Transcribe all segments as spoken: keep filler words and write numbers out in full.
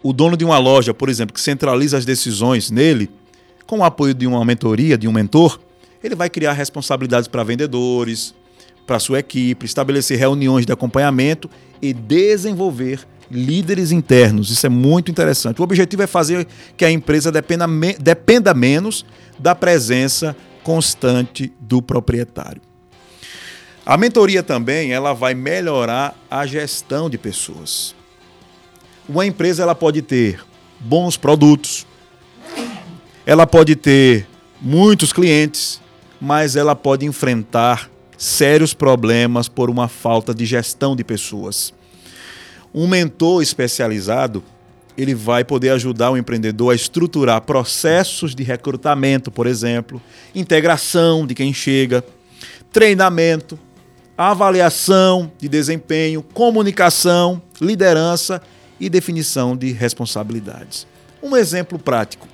o dono de uma loja, por exemplo, que centraliza as decisões nele, com o apoio de uma mentoria, de um mentor, ele vai criar responsabilidades para vendedores, para sua equipe, estabelecer reuniões de acompanhamento e desenvolver líderes internos. Isso é muito interessante. O objetivo é fazer que a empresa dependa, me- dependa menos da presença constante do proprietário. A mentoria também ela vai melhorar a gestão de pessoas. Uma empresa ela pode ter bons produtos, ela pode ter muitos clientes, mas ela pode enfrentar sérios problemas por uma falta de gestão de pessoas. Um mentor especializado, ele vai poder ajudar o empreendedor a estruturar processos de recrutamento, por exemplo, integração de quem chega, treinamento, avaliação de desempenho, comunicação, liderança e definição de responsabilidades. Um exemplo prático.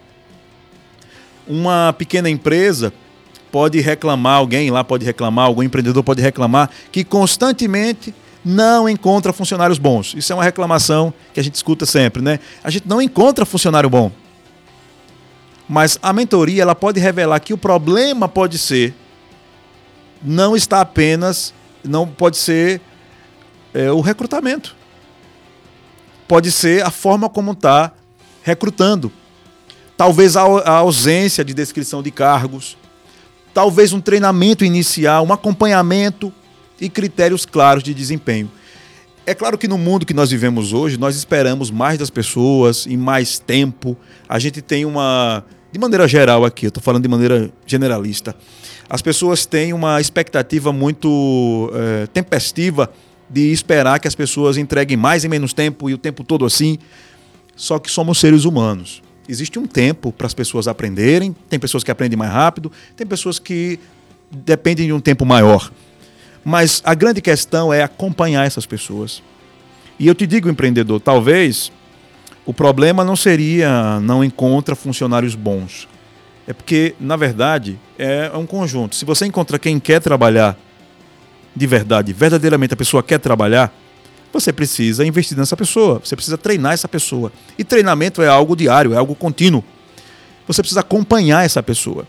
Uma pequena empresa pode reclamar, alguém lá pode reclamar, algum empreendedor pode reclamar que constantemente não encontra funcionários bons. Isso é uma reclamação que a gente escuta sempre, né? A gente não encontra funcionário bom. Mas a mentoria ela pode revelar que o problema pode ser, não está apenas, não pode ser é, o recrutamento. Pode ser a forma como está recrutando. Talvez a, a ausência de descrição de cargos, talvez um treinamento inicial, um acompanhamento e critérios claros de desempenho. É claro que no mundo que nós vivemos hoje, nós esperamos mais das pessoas e mais tempo. A gente tem uma... De maneira geral aqui, eu estou falando de maneira generalista. As pessoas têm uma expectativa muito é, tempestiva de esperar que as pessoas entreguem mais em menos tempo e o tempo todo assim. Só que somos seres humanos. Existe um tempo para as pessoas aprenderem, tem pessoas que aprendem mais rápido, tem pessoas que dependem de um tempo maior. Mas a grande questão é acompanhar essas pessoas. E eu te digo, empreendedor, talvez o problema não seria não encontra funcionários bons. É porque, na verdade, é um conjunto. Se você encontra quem quer trabalhar de verdade, verdadeiramente a pessoa quer trabalhar, você precisa investir nessa pessoa, você precisa treinar essa pessoa. E treinamento é algo diário, é algo contínuo. Você precisa acompanhar essa pessoa.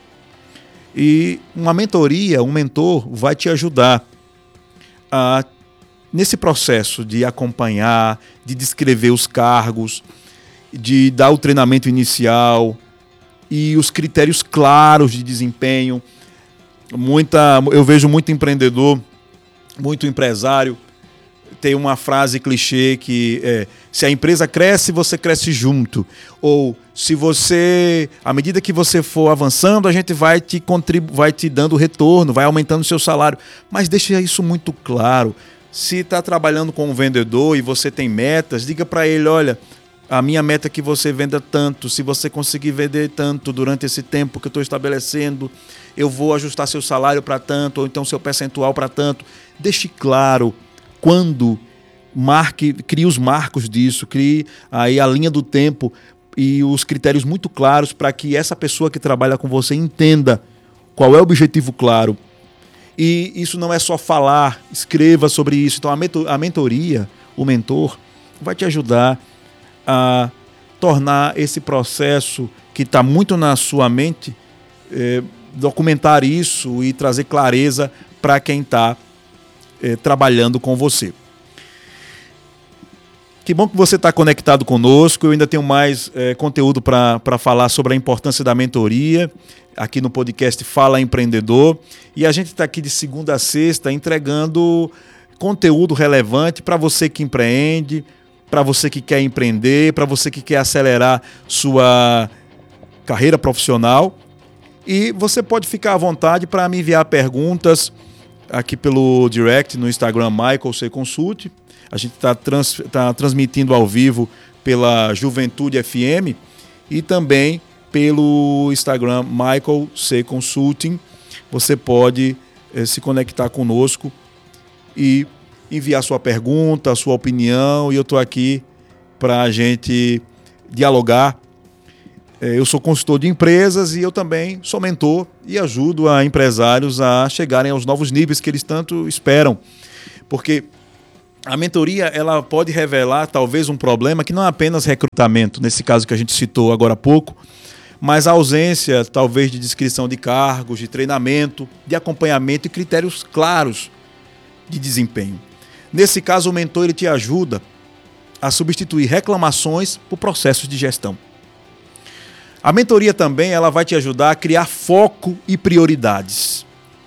E uma mentoria, um mentor vai te ajudar a, nesse processo de acompanhar, de descrever os cargos, de dar o treinamento inicial e os critérios claros de desempenho. Muita, eu vejo muito empreendedor, muito empresário, tem uma frase clichê que é, se a empresa cresce, você cresce junto. Ou se você, à medida que você for avançando, a gente vai te, contribu- vai te dando retorno, vai aumentando o seu salário. Mas deixa isso muito claro. Se está trabalhando com um vendedor e você tem metas, diga para ele, olha, a minha meta é que você venda tanto. Se você conseguir vender tanto durante esse tempo que eu estou estabelecendo, eu vou ajustar seu salário para tanto, ou então seu percentual para tanto. Deixe claro. Quando marque, crie os marcos disso, crie aí a linha do tempo e os critérios muito claros para que essa pessoa que trabalha com você entenda qual é o objetivo claro. E isso não é só falar, escreva sobre isso. Então a mentoria, o mentor, vai te ajudar a tornar esse processo que está muito na sua mente, eh, documentar isso e trazer clareza para quem está Eh, trabalhando com você. Que bom que você está conectado conosco. Eu ainda tenho mais eh, conteúdo para falar sobre a importância da mentoria aqui no podcast Fala Empreendedor. E a gente está aqui de segunda a sexta entregando conteúdo relevante para você que empreende, para você que quer empreender, para você que quer acelerar sua carreira profissional. E você pode ficar à vontade para me enviar perguntas aqui pelo direct no Instagram Michael C. Consult. A gente está trans, tá transmitindo ao vivo pela Juventude F M e também pelo Instagram Michael C. Consulting. Você pode eh, se conectar conosco e enviar sua pergunta, sua opinião, e eu estou aqui para a gente dialogar. Eu sou consultor de empresas e eu também sou mentor e ajudo a empresários a chegarem aos novos níveis que eles tanto esperam. Porque A mentoria ela pode revelar talvez um problema que não é apenas recrutamento, nesse caso que a gente citou agora há pouco, mas a ausência talvez de descrição de cargos, de treinamento, de acompanhamento e critérios claros de desempenho. Nesse caso, o mentor ele te ajuda a substituir reclamações por processos de gestão. A mentoria também ela vai te ajudar a criar foco e prioridades.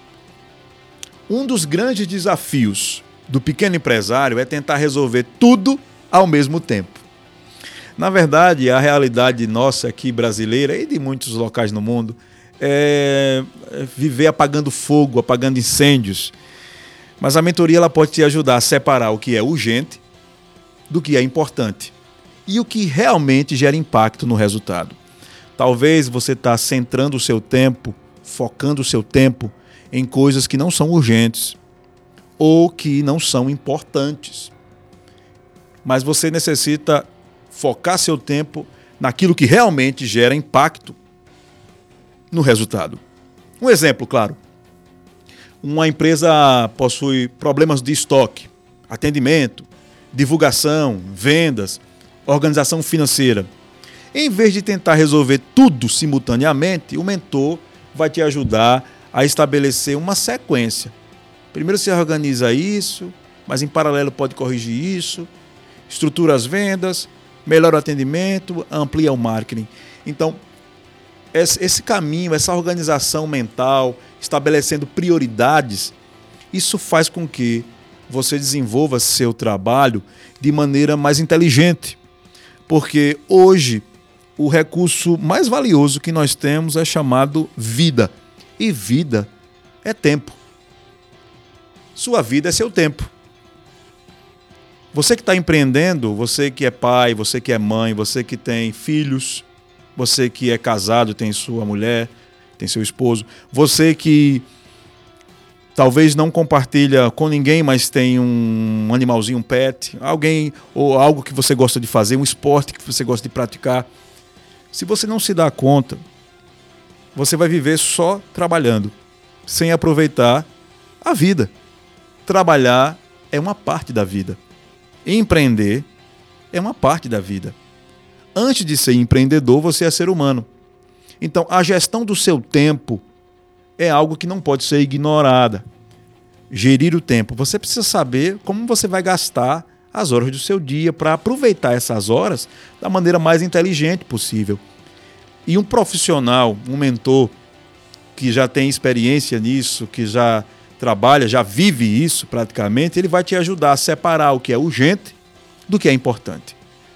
Um dos grandes desafios do pequeno empresário é tentar resolver tudo ao mesmo tempo. Na verdade, a realidade nossa aqui brasileira e de muitos locais no mundo é viver apagando fogo, apagando incêndios. Mas a mentoria ela pode te ajudar a separar o que é urgente do que é importante e o que realmente gera impacto no resultado. Talvez você está centrando o seu tempo, focando o seu tempo em coisas que não são urgentes ou que não são importantes. Mas você necessita focar seu tempo naquilo que realmente gera impacto no resultado. Um exemplo, claro. Uma empresa possui problemas de estoque, atendimento, divulgação, vendas, organização financeira. Em vez de tentar resolver tudo simultaneamente, o mentor vai te ajudar a estabelecer uma sequência. Primeiro você organiza isso, mas em paralelo pode corrigir isso, estrutura as vendas, melhora o atendimento, amplia o marketing. Então, esse caminho, essa organização mental, estabelecendo prioridades, isso faz com que você desenvolva seu trabalho de maneira mais inteligente. Porque hoje o recurso mais valioso que nós temos é chamado vida. E vida é tempo. Sua vida é seu tempo. Você que está empreendendo, você que é pai, você que é mãe, você que tem filhos, você que é casado, tem sua mulher, tem seu esposo, você que talvez não compartilha com ninguém, mas tem um animalzinho, um pet, alguém ou algo que você gosta de fazer, um esporte que você gosta de praticar. Se você não se dá conta, você vai viver só trabalhando, sem aproveitar a vida. Trabalhar é uma parte da vida. Empreender é uma parte da vida. Antes de ser empreendedor, você é ser humano. Então, a gestão do seu tempo é algo que não pode ser ignorada. Gerir o tempo. Você precisa saber como você vai gastar as horas do seu dia para aproveitar essas horas da maneira mais inteligente possível. E um profissional, um mentor que já tem experiência nisso, que já trabalha, já vive isso praticamente, ele vai te ajudar a separar o que é urgente do que é importante.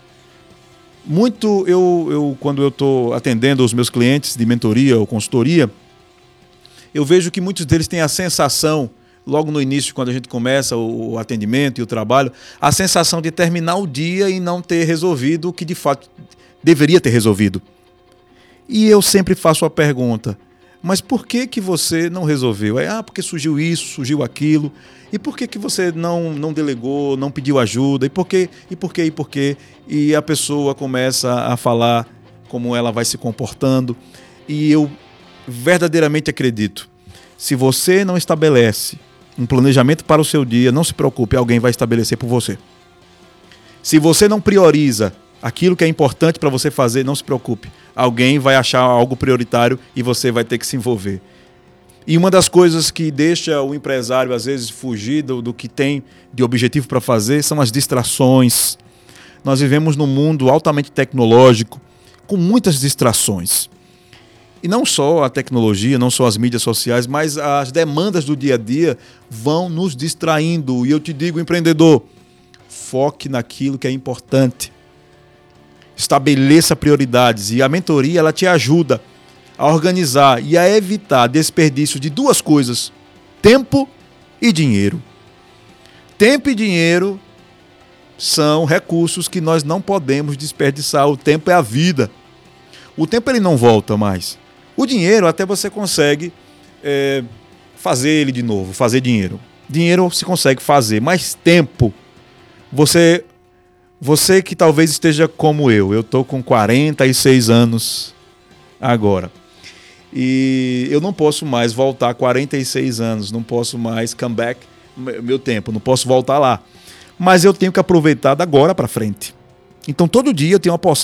Muito, eu, eu quando eu estou atendendo os meus clientes de mentoria ou consultoria, eu vejo que muitos deles têm a sensação, logo no início, quando a gente começa o, o atendimento e o trabalho, a sensação de terminar o dia e não ter resolvido o que de fato deveria ter resolvido. E eu sempre faço a pergunta, mas por que que você não resolveu? É, ah, porque surgiu isso, surgiu aquilo. E por que que você não, não delegou, não pediu ajuda? E por quê? E por quê? E por quê? E a pessoa começa a falar como ela vai se comportando. E eu verdadeiramente acredito, se você não estabelece um planejamento para o seu dia, não se preocupe, alguém vai estabelecer por você. Se você não prioriza aquilo que é importante para você fazer, não se preocupe. Alguém vai achar algo prioritário e você vai ter que se envolver. E uma das coisas que deixa o empresário, às vezes, fugir do, do que tem de objetivo para fazer são as distrações. Nós vivemos num mundo altamente tecnológico, com muitas distrações. E não só a tecnologia, não só as mídias sociais, mas as demandas do dia a dia vão nos distraindo. E eu te digo, empreendedor, foque naquilo que é importante. Estabeleça prioridades e a mentoria ela te ajuda a organizar e a evitar desperdício de duas coisas: tempo e dinheiro. Tempo e dinheiro são recursos que nós não podemos desperdiçar. O tempo é a vida. O tempo ele não volta mais. O dinheiro até você consegue é, fazer ele de novo, fazer dinheiro. Dinheiro se consegue fazer, mas tempo você... Você que talvez esteja como eu, eu estou com quarenta e seis anos agora. E eu não posso mais voltar quarenta e seis anos, não posso mais come back meu tempo, não posso voltar lá. mas eu tenho que aproveitar da agora para frente. Então todo dia eu tenho uma porção